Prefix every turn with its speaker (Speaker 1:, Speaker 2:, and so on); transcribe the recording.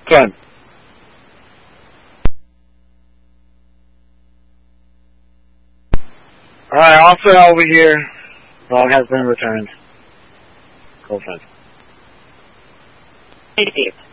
Speaker 1: Good. Alright, also over here. Log has been returned. Go friend.
Speaker 2: Steve.